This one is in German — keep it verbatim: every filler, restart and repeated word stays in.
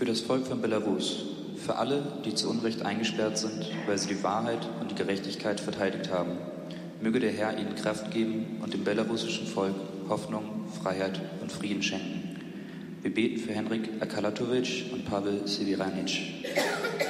Für das Volk von Belarus, für alle, die zu Unrecht eingesperrt sind, weil sie die Wahrheit und die Gerechtigkeit verteidigt haben. Möge der Herr ihnen Kraft geben und dem belarussischen Volk Hoffnung, Freiheit und Frieden schenken. Wir beten für Henrik Akalatovic und Pavel Seviranic.